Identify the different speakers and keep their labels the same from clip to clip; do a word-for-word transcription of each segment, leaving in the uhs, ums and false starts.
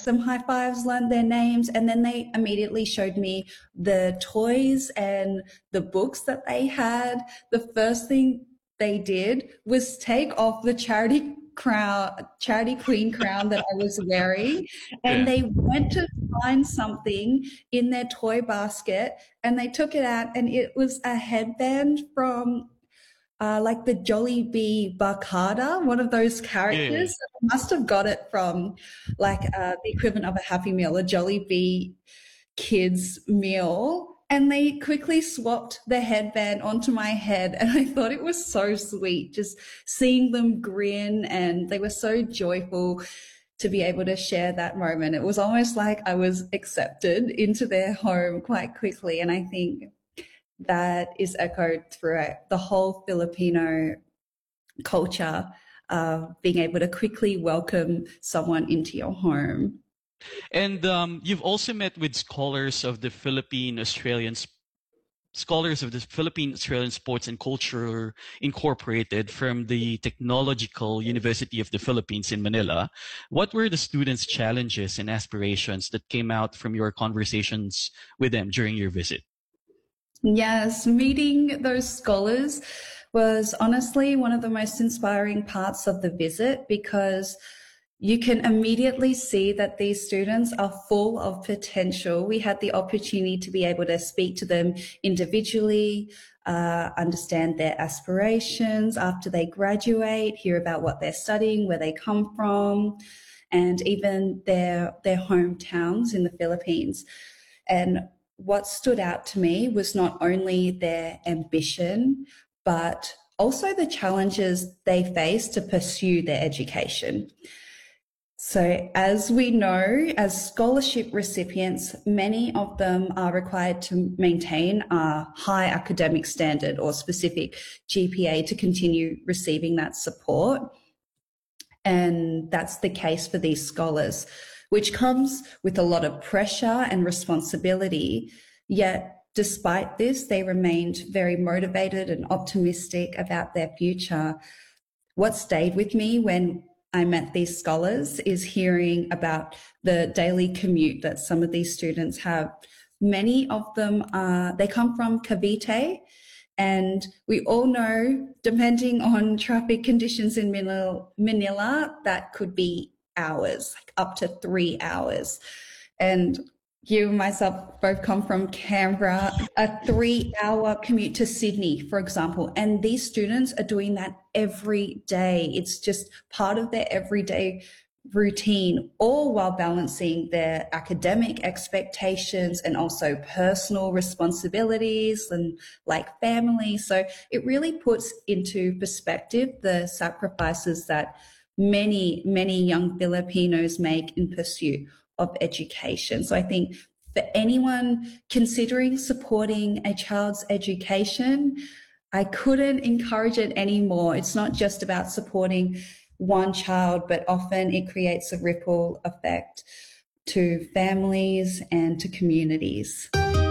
Speaker 1: some high fives, learned their names, and then they immediately showed me the toys and the books that they had. The first thing they did was take off the charity crown, charity queen crown that I was wearing, and
Speaker 2: Yeah.
Speaker 1: they went to find something in their toy basket, and they took it out, and it was a headband from uh, like the Jollibee Barcada, one of those characters.
Speaker 2: Yeah.
Speaker 1: I must have got it from like uh, the equivalent of a Happy Meal, a Jollibee kids meal. And they quickly swapped the headband onto my head. And I thought it was so sweet, just seeing them grin, and they were so joyful to be able to share that moment. It was almost like I was accepted into their home quite quickly. And I think that is echoed throughout the whole Filipino culture of being able to quickly welcome someone into your home.
Speaker 2: And um, you've also met with scholars of the Philippine Australian scholars of the Philippine Australian Sports and Culture Incorporated from the Technological University of the Philippines in Manila. What were the students' challenges and aspirations that came out from your conversations with them during your visit?
Speaker 1: Yes, meeting those scholars was honestly one of the most inspiring parts of the visit, because you can immediately see that these students are full of potential. We had the opportunity to be able to speak to them individually, uh, understand their aspirations after they graduate, hear about what they're studying, where they come from, and even their, their hometowns in the Philippines. And what stood out to me was not only their ambition, but also the challenges they face to pursue their education. So as we know, as scholarship recipients, many of them are required to maintain a high academic standard or specific G P A to continue receiving that support. And that's the case for these scholars, which comes with a lot of pressure and responsibility. Yet despite this, they remained very motivated and optimistic about their future. What stayed with me when I met these scholars is hearing about the daily commute that some of these students have. Many of them are, they come from Cavite, and we all know, depending on traffic conditions in Manila, Manila, that could be hours, like up to three hours. And you and myself both come from Canberra, a three-hour commute to Sydney, for example. And these students are doing that every day. It's just part of their everyday routine, all while balancing their academic expectations and also personal responsibilities and like family. So it really puts into perspective the sacrifices that many, many young Filipinos make in pursuit of education. So I think for anyone considering supporting a child's education, I couldn't encourage it anymore. It's not just about supporting one child, but often it creates a ripple effect to families and to communities.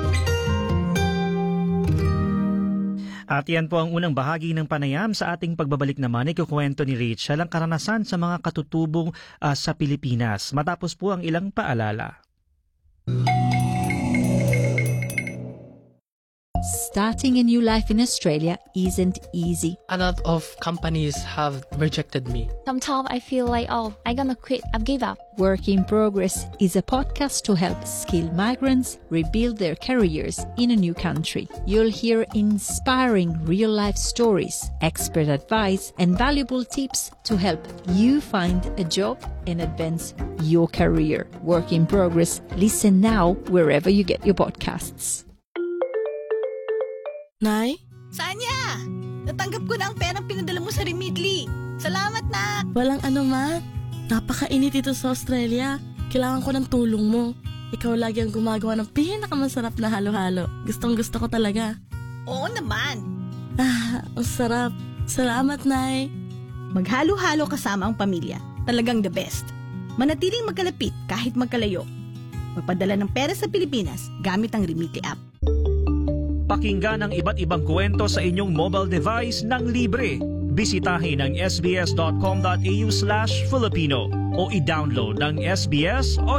Speaker 3: At yan po ang unang bahagi ng panayam. Sa ating pagbabalik naman, ikukwento ni Rachel ang karanasan sa mga katutubong uh, sa Pilipinas. Matapos po ang ilang paalala.
Speaker 4: Starting a new life in Australia isn't easy.
Speaker 5: A lot of companies have rejected me.
Speaker 6: Sometimes I feel like, oh, I'm gonna quit, I've give up.
Speaker 4: Work in Progress is a podcast to help skilled migrants rebuild their careers in a new country. You'll hear inspiring real-life stories, expert advice, and valuable tips to help you find a job and advance your career. Work in Progress. Listen now wherever you get your podcasts.
Speaker 7: Nay?
Speaker 8: Sanya! Natanggap ko na ang perang pinadala mo sa Remitly. Salamat na!
Speaker 7: Walang ano, ma. Napakainit ito sa Australia. Kailangan ko ng tulong mo. Ikaw lagi ang gumagawa ng pinakamasarap na halo-halo. Gustong gusto ko talaga.
Speaker 8: Oo naman.
Speaker 7: Ah, ang sarap. Salamat, Nay.
Speaker 8: Maghalo-halo kasama ang pamilya. Talagang the best. Manatiling magkalapit kahit magkalayo. Magpadala ng pera sa Pilipinas gamit ang Remitly app.
Speaker 3: Pakinggan ang iba't ibang kwento sa inyong mobile device ng libre. Bisitahin ang sbs.com.au slash Filipino o i-download ang S B S